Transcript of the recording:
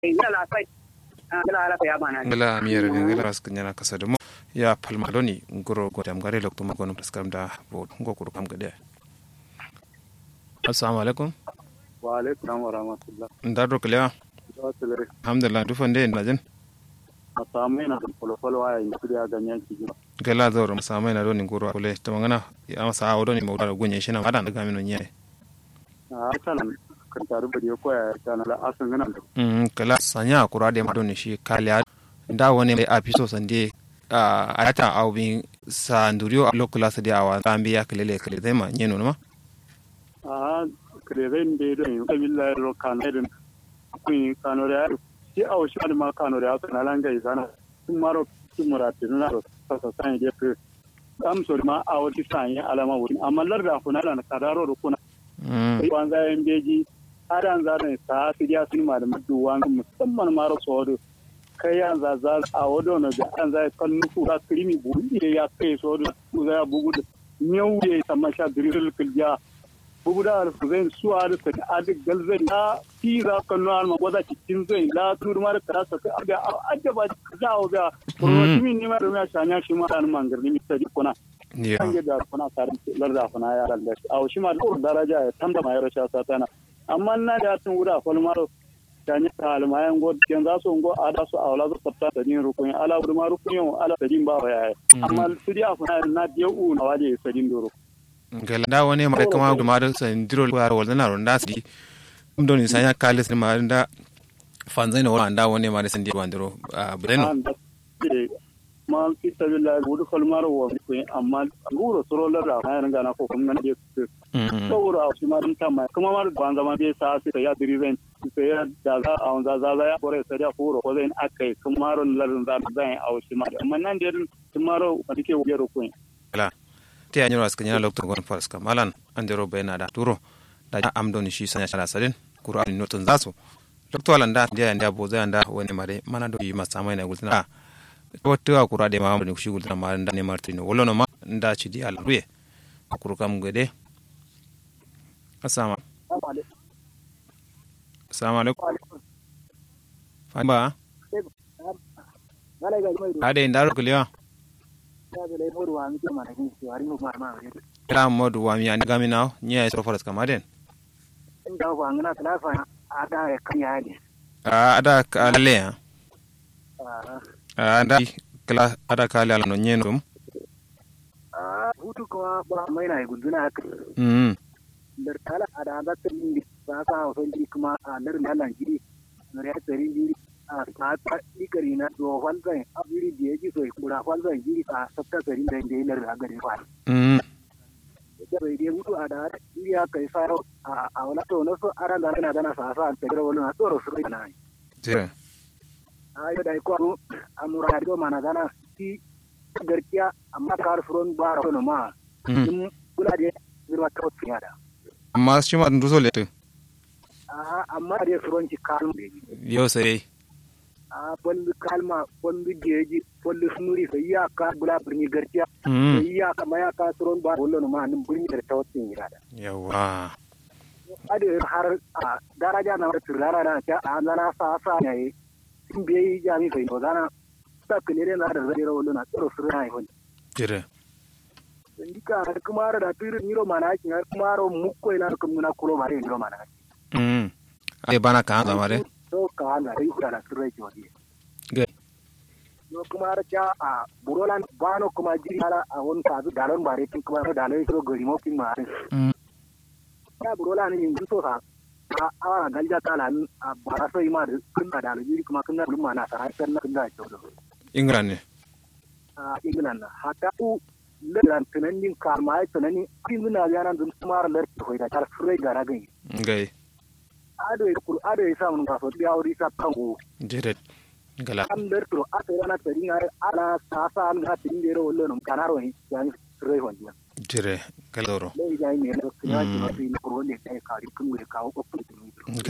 yala sai ngala ala ya bana ngala miyere ngala raskanya kasado mo ya palmaloni ngoro godam gare lokto magono praskam da bo ngokuru kam gade. Assalamu alaikum. Wa alaikum wa rahmatullah. Ndaro kalewa. Alhamdulillah dufande najin. Masamai na folofolo waya inda ya ganyen ki. Gala zoro masamai na doni ngoro kule to ngana ya masa awo ni mawda gunye shi na wadan daga mino nyere. Sanan kan taru bari ko ya kana la asan ngana. Kala sanya kura de madoni shi kaliya da wani mai afiso sande a ata awbin sa nduriyo lokula sa dia wa zambiya kelele kele zema nyeno no ma. Kreven de do billahi ro kaneden kuin kanore si aw shi ma kanore aw na langa izana tumaro tumurati na ro sa san de pe am so ma aw ti san ya alama wurin amma larda kuna na kadaro ro kuna wanga embeji aran zane sa tiya sun ma da madu wanga musamman maro sodo kai yan za a wodo na da an zai kallu ku ka krimi bu ya kai sodo ku za bugu da nyau ya tamasha diril kilja buguda alfuzain su a da adik galzai na tira kanu alma wada cikin zai la turma da karasa ka aga adaba zawo ga protimin ne ma da ya shanya shi ma dan mangar ni ta dikona an ga da kuna karin larda kuna ya Allah a shi ma da daraja ya tanda mai rasha satana amma na da tun guda falmaro shanya ta almayan god ken za su ngo ada su awla zu fatta da ni rukun ala burma rukun yau ala tadin ba ya amma su dia kuna na diu na waje sadin doro galanda wani mai kama da madar sandiro ko wala na ronda si don sanya kalis ne ma da fanzai na wanda wani ma da sandiro bandiro budeno ma kita billahi gudu kalmar wa ko amma guro sorolar da hayar gana ko kuma ne ko guro a shi ma din ta mai kuma ma ban zama bai sa sai ya driven sai ya da za a wanza za ya bore sai da furo ko zai akai kuma ron larin za zai a shi ma amma nan da tomorrow a dike wuyar ko ala te anyoro askanya lokto gon forska malan andero bena da turo da amdoni shi sanya shara sadin qur'ani notun zasu lokto alanda dia nda boza anda woni mare mana do yi masamai na gultana wato akura de ma ni shi gultana ma nda ne martino wolono ma nda ci di alruye akuru kam gede assalamu alaikum famba ade ndaro kuliwa kira modu wa mi andi gamina nya so forest kamaden inda ko angana talafa ada kan yaade ada kale ada kala ada kale ala no nyenum hutu ko ba mai na guduna haka dar kala ada da tin ba sa so ndi kuma dar nalan gidi no ya tari gidi ta ikari na do falzan abiri da yake so kura falzan gidi a sabta garin da inda yana gari fa da bai dai mutu a da ya kai faro a wala to no so aran da na sa sa ta gara wala to ro su na je ayo dai ko amura do mana gana ti garkiya amma kar furon ba ro no ma kula da birwa ta tsiya da amma shi ma ndu so leto amma da furon ki kalmu yo sai pollu kalma pollu jeji pollu sunuri sai ya ka bula birni garkiya sai ya ka maya ka suron ba wallo ma nan birni da tawassin irada yawa ade har daraja na turara da ta anana sa ne tin bai jami sai to dana ta kile na da zai wallo na tsoro sura ai wani jira indika har kuma da tirin miro mana kin har kuma ro mukko ina kuma na kulo mare miro mana ai bana ka zamare to ka na rai da sirrai ki wadi gai no kuma ra a burolan bano kuma jiri ala a won ka du dalon bare tin kuma ro dalon so gari mo kin ma ya burolan ni ndu so ha a galja kala a bara so ima da kun da dalon jiri kuma kun na lumma na sa har na kun da to ingran ne ingran hata u lelan tunanin karma tunanin kin na yana dun kuma lar ko da tar sirrai gara gai gai ado ya samun kaso ya wuri sa kango jere gala an lerto ata yana tari ngare ala sasa an ga tin dero wollo no kanaro ni yani roi wonni jere gala ro le ya ni no kina ni ko ne kai ka ri kun ka ko